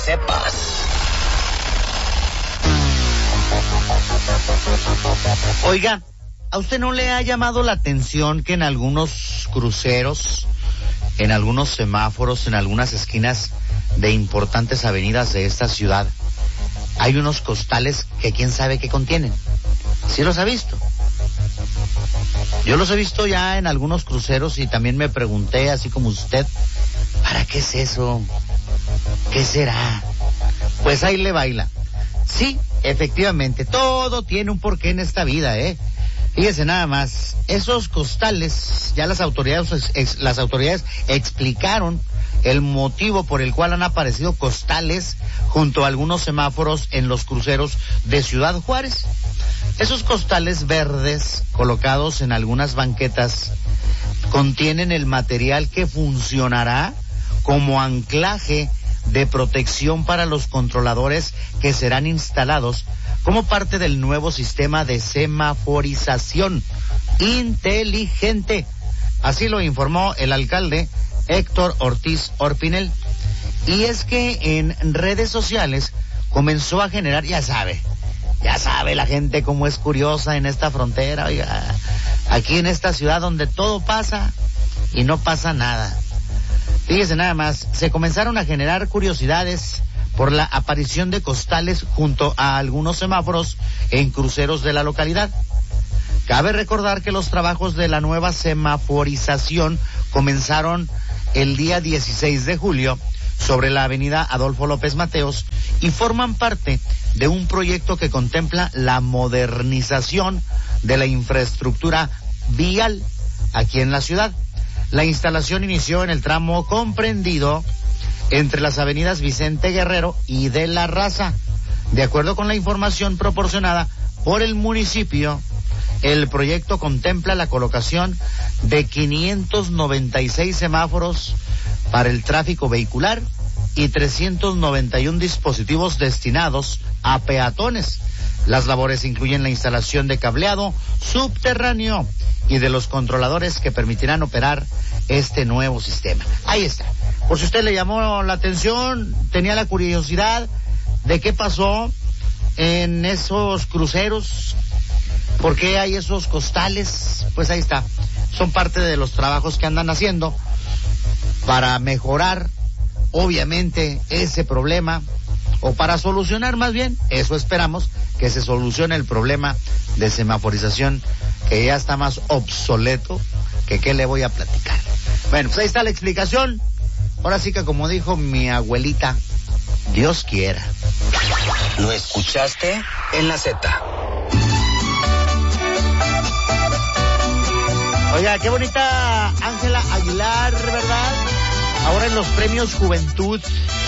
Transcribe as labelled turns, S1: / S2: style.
S1: sepas.
S2: Oiga, ¿a usted no le ha llamado la atención que en algunos cruceros, en algunos semáforos, en algunas esquinas de importantes avenidas de esta ciudad, hay unos costales que quién sabe qué contienen? ¿Sí los ha visto? Yo los he visto ya en algunos cruceros y también me pregunté, así como usted, ¿para qué es eso? ¿Qué será? Pues ahí le baila. Sí, efectivamente, todo tiene un porqué en esta vida, Fíjese nada más, esos costales, ya las autoridades explicaron el motivo por el cual han aparecido costales junto a algunos semáforos en los cruceros de Ciudad Juárez. Esos costales verdes colocados en algunas banquetas contienen el material que funcionará como anclaje de protección para los controladores que serán instalados como parte del nuevo sistema de semaforización inteligente. Así lo informó el alcalde Héctor Ortiz Orpinel. Y es que en redes sociales comenzó a generar, ya sabe la gente cómo es curiosa en esta frontera, oiga, aquí en esta ciudad donde todo pasa y no pasa nada. Fíjese nada más, se comenzaron a generar curiosidades por la aparición de costales junto a algunos semáforos en cruceros de la localidad. Cabe recordar que los trabajos de la nueva semaforización comenzaron el día 16 de julio sobre la avenida Adolfo López Mateos y forman parte de un proyecto que contempla la modernización de la infraestructura vial aquí en la ciudad. La instalación inició en el tramo comprendido entre las avenidas Vicente Guerrero y de la Raza. De acuerdo con la información proporcionada por el municipio, el proyecto contempla la colocación de 596 semáforos para el tráfico vehicular y 391 dispositivos destinados a peatones. Las labores incluyen la instalación de cableado subterráneo y de los controladores que permitirán operar este nuevo sistema. Ahí está. Por si usted le llamó la atención, tenía la curiosidad de qué pasó en esos cruceros, por qué hay esos costales, pues ahí está. Son parte de los trabajos que andan haciendo para mejorar, obviamente, ese problema, o para solucionar más bien, eso esperamos, que se solucione el problema de semaforización, que ya está más obsoleto que qué le voy a platicar. Bueno, pues ahí está la explicación. Ahora sí que como dijo mi abuelita, Dios quiera.
S1: ¿Lo escuchaste? En la Z.
S2: Oiga, qué bonita Ángela Aguilar, ¿verdad? Ahora en los premios Juventud